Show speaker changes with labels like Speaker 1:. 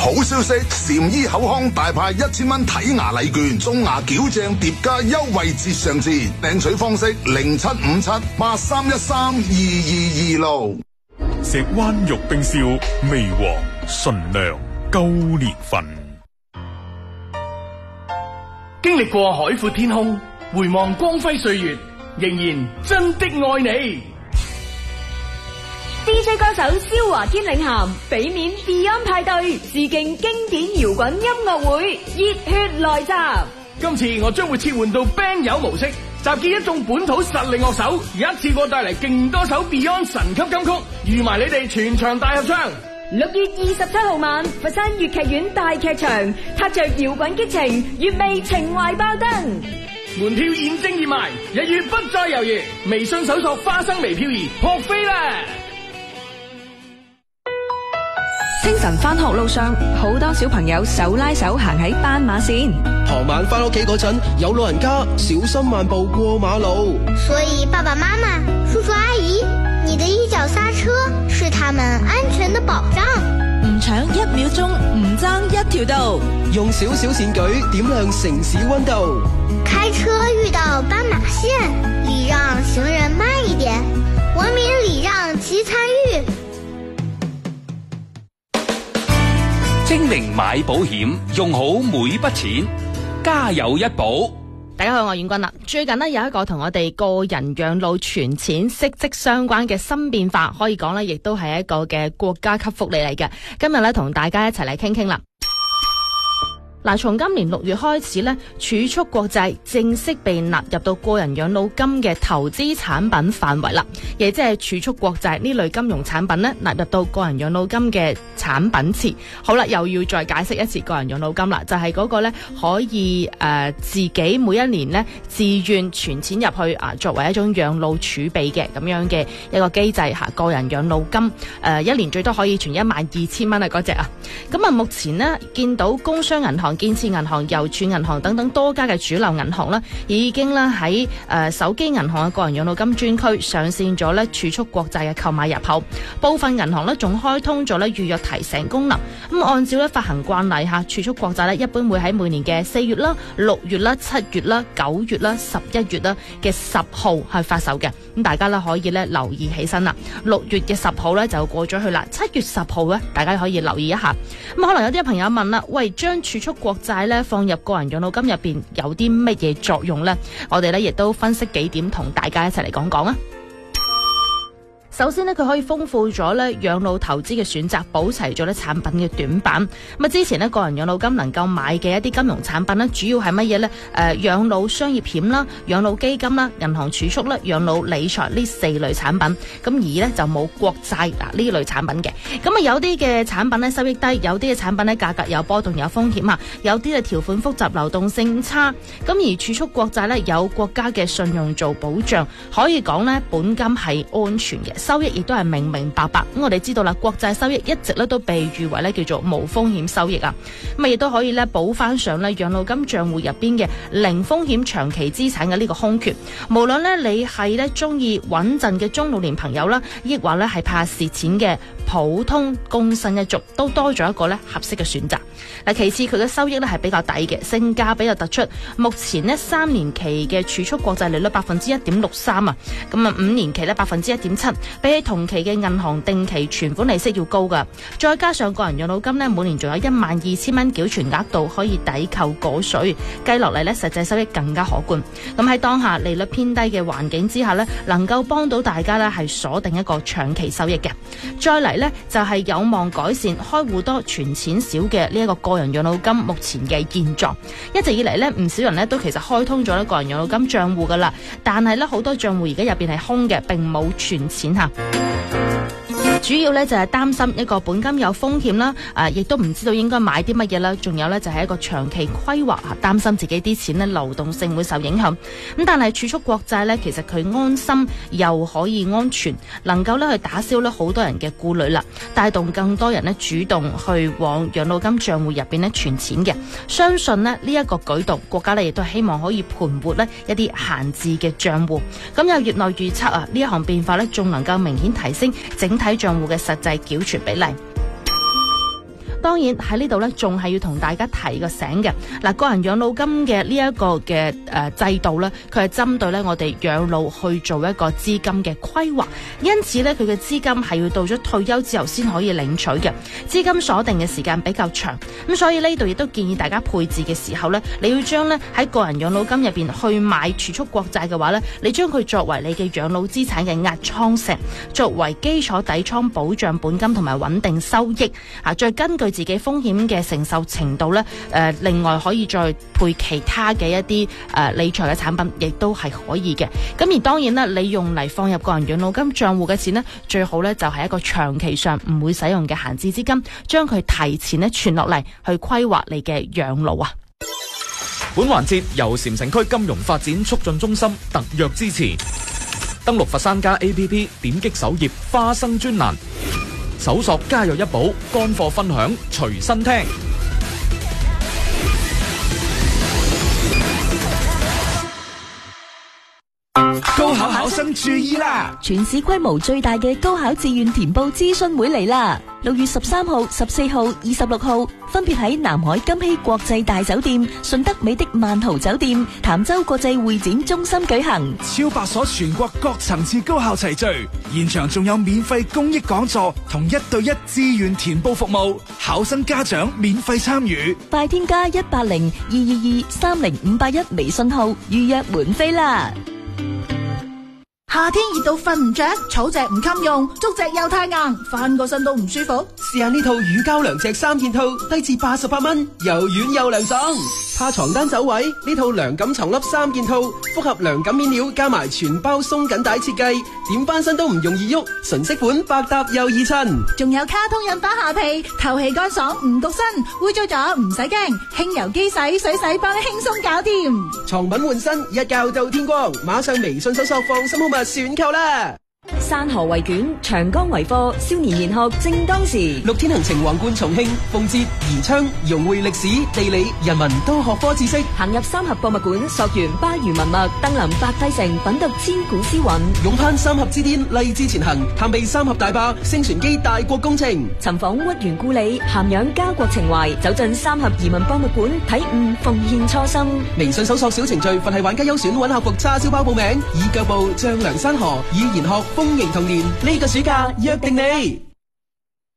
Speaker 1: 好消息，禪醫口腔大派1000蚊睇牙禮券，中牙矯正疊加優惠節上節，領取方式075783132226。
Speaker 2: 石灣玉冰燒，微黃純良高年份。
Speaker 3: 經歷過海闊天空，回望光輝歲月，仍然真的愛你。
Speaker 4: DJ 歌手蕭華堅領銜，俾面 Beyond 派對，致敬經典搖滾音樂會，熱血來襲。
Speaker 3: 今次我將會切換到 band 友模式，集結一眾本土實力樂手，一次過帶嚟勁多首 Beyond 神級金曲，預埋你哋全場大合唱。
Speaker 4: 6月27號晚，佛山粵劇院大劇場，踏着搖滾激情，粵味情懷爆燈。
Speaker 3: 門票現正熱賣，一於不再猶豫，微信搜索花生微漂兒撲飛啦！
Speaker 4: 清晨返學路上，好多小朋友手拉手行喺斑馬線。
Speaker 5: 傍晚返屋企嗰陣，有老人家小心慢步過馬路。
Speaker 6: 所以爸爸媽媽、叔叔阿姨，你的一腳剎車是他們安全的保障。
Speaker 4: 唔搶1秒鐘，唔爭一條道。
Speaker 5: 用小小善舉點亮城市溫度。
Speaker 6: 開車遇到斑馬線，禮讓行人慢一點，文明禮讓及參與。
Speaker 7: 精明買保險，用好每筆錢，家有一保。
Speaker 8: 大家好，我係婉君啦。最近呢，有一個同我哋個人養老存錢息息相關嘅新變化，可以講呢亦都係一個嘅國家級福利嚟嘅。今日呢，同大家一齊嚟傾傾啦。嗱，從今年6月開始咧，儲蓄國債正式被納入到個人養老金嘅投資產品範圍啦，亦即係儲蓄國債呢類金融產品咧納入到個人養老金嘅產品池。好啦，又要再解釋一次個人養老金啦，就係嗰個咧可以自己每一年咧自願存錢入去作為一種養老儲備嘅咁樣嘅一個機制嚇。個人養老金一年最多可以存12000蚊啊嗰隻啊。咁啊，目前呢，見到工商銀行、建設銀行、郵儲銀行等等多家嘅主流銀行啦，已經咧喺手機銀行嘅個人養老金專區上線咗咧儲蓄國債嘅購買入口，部分銀行咧仲開通咗咧預約提醒功能。咁按照咧發行慣例下，儲蓄國債咧一般會喺每年嘅4月啦、6月啦、7月啦、9月啦、11月啦嘅10號去發售嘅。咁大家咧可以咧留意起身啦。6月嘅10號咧就過咗去啦，7月10號咧大家可以留意一下。咁可能有啲朋友問啦，喂，將儲蓄國債咧放入個人養老金入邊有啲乜嘢作用呢？我哋咧亦都分析幾點同大家一齊嚟講講啊。首先呢，佢可以豐富咗咧養老投資嘅選擇，補齊咗咧產品嘅短板。咁啊，之前呢個人養老金能夠買嘅一啲金融產品呢，主要係乜嘢呢？養老商業險啦、養老基金啦、銀行儲蓄啦、養老理財呢4類產品。咁而呢就冇國債呢類產品嘅。咁啊，有啲嘅產品呢收益低，有啲嘅產品呢價格有波動有風險啊，有啲嘅條款複雜流動性差。咁而儲蓄國債呢，有國家嘅信用做保障，可以講呢本金係安全嘅。收益亦都係明明白白。咁我哋知道啦，國債收益一直咧都被譽為咧叫做無風險收益啊。咁啊亦都可以咧補翻上咧養老金賬戶入邊嘅零風險長期資產嘅呢個空缺。無論咧你係咧中意穩陣嘅中老年朋友啦，抑或咧係怕蝕錢嘅普通工薪一族，都多咗一個咧合適嘅選擇。嗱，其次佢嘅收益咧係比較抵嘅，性價比較突出。目前呢3年期嘅儲蓄國債利率1.63%啊，咁啊5年期咧1.7%，比起同期嘅銀行定期存款利息要高噶。再加上個人養老金呢，每年仲有12000蚊繳存額度可以抵扣個稅，計落嚟呢實際收益更加可觀。咁喺當下利率偏低嘅環境之下呢，能夠幫到大家呢係鎖定一個長期收益嘅。再嚟呢，就係有望改善開戶多存錢少嘅呢一個個人養老金目前嘅現狀。一直以嚟呢，唔少人呢都其實開通咗個人養老金賬戶噶啦，但係呢好多賬戶而家入邊係空嘅，並冇存錢吓。主要咧就係擔心一個本金有風險啦，亦都唔知道應該買啲乜嘢啦，仲有咧就係一個長期規劃啊，擔心自己啲錢咧流動性會受影響。咁但係儲蓄國債咧，其實佢安心又可以安全，能夠咧去打消咧好多人嘅顧慮啦，帶動更多人咧主動去往養老金賬戶入邊咧存錢嘅。相信咧呢一個舉動，國家咧亦都希望可以盤活咧一啲閒置嘅賬戶。咁有業內預測呢一項變化咧，仲能夠明顯提升整體賬戶嘅實際繳存比例。 當然喺呢度呢，仲係要同大家提個醒嘅。嗱，個人養老金嘅呢一個嘅制度呢，佢係針對呢我哋養老去做一個資金嘅規劃，因此呢，佢嘅資金係要到咗退休之後先可以領取嘅，資金鎖定嘅時間比較長，咁所以呢度亦都建議大家配置嘅時候呢，你要將呢喺個人養老金入邊去買儲蓄國債嘅話呢，你將佢作為你嘅養老資產嘅壓艙石，作為基礎底倉保障本金同埋穩定收益，再根據自己風險嘅承受程度呢，另外可以再配其他嘅一啲理財嘅產品，亦都係可以嘅。咁而當然啦，你用嚟放入個人養老金賬戶嘅錢呢，最好呢就係一個長期上唔會使用嘅閒置資金，將佢提前呢存落嚟去規劃你嘅養老啊。
Speaker 9: 本環節由禪城區金融發展促進中心特約支持。登錄佛山家 APP， 點擊首頁花生專欄，搜索家有一寶，乾貨分享隨身聽。
Speaker 10: 高考考生注意啦！
Speaker 11: 全市規模最大嘅高考志願填報諮詢會嚟啦！6月13號、14號、26號分別喺南海金禧國際大酒店、順德美的萬豪酒店、潭州國際會展中心舉行。
Speaker 10: 超8所全國各層次高校齊聚，現場仲有免費公益講座同1對1志願填報服務，考生家長免費參與。
Speaker 11: 快添加180-222-30581微信號預約門飛啦！
Speaker 12: 夏天熱到瞓唔着，草席唔襟用，竹席又太硬，翻個身都唔舒服。
Speaker 5: 試下呢套乳膠涼席3件套，低至88蚊，又軟又涼爽。怕床單走位，呢套涼感床笠3件套，複合涼感面料加埋全包鬆緊帶設計，點翻身都唔容易喐，純色款，百搭又易襯。
Speaker 12: 仲有卡通印花下被，透氣乾爽唔焗身，污糟咗唔使驚，輕油機洗水洗幫你輕鬆搞掂。
Speaker 5: 床品換新，一覺到天光，馬上微信搜索放心好物選購啦！
Speaker 11: 山河為卷，長江為課，少年研學正當時。
Speaker 5: 6天行程橫貫重慶、奉節、宜昌，融匯歷史、地理、人文多學科知識。
Speaker 11: 行入三峽博物館，溯源巴渝文脈，登臨白帝城，品讀千古詩韻。
Speaker 5: 勇攀三峽之巔，勵志前行，探秘三峽大壩、星船機大國工程。
Speaker 11: 尋訪屈原故里，涵養家國情懷，走進三峽移民博物館，體悟奉獻初心。
Speaker 5: 微信搜索小程序，佛系玩家優選揾客服叉燒包報名，以腳步丈量山河，以研學豐盈童年。呢個暑假約定你。